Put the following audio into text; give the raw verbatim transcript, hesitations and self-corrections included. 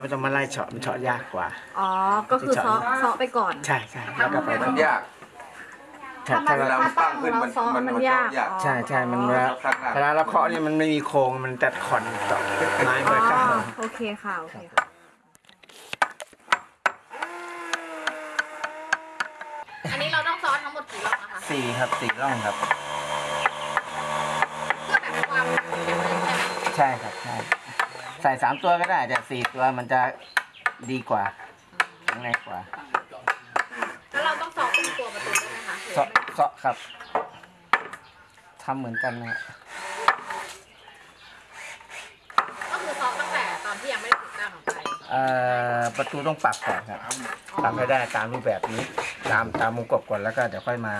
มันจะมาไล่เฉาะมันเฉาะยากกว่าอ๋อก็คือเซาะเซาะไปก่อนใช่ใช่แล้วก็ไปมันยากถ้าถ้าถ้ามันเราถ้าตั้งของเราเซาะมันยากใช่ใช่มันเวลาเวลาเราเคาะเนี่ยมันไม่มีโครงมันแต่ขอนต่อไม้อ๋เบอร์ข้างอโอเคค่ะโอเคค่ะอันนี้เราต้องซ้อนทั้งหมดกี่รอบนะคะสี่ครับสี่ร่องครับเพื่อแบบความแข็งแรงใช่ไหมใช่ครับใช่ใส่สามตัวก็ได้แต่สี่ตัวมันจะดีกว่าแข็งแรงกว่าแล้วเราต้องซ้อนเป็นตัวประตูด้วยไหมคะเซาะเซาะครับทำเหมือนกันนะฮะก็คือซ้อนตั้งแต่ตอนที่ยังไม่ได้ติดตั้งออกไปเอ่อประตูต้องปรับก่อนครับปรับให้ได้ตามรูปแบบนี้ ตามตามมุมกบก่อนแล้วก็เดี๋ยวค่อยมา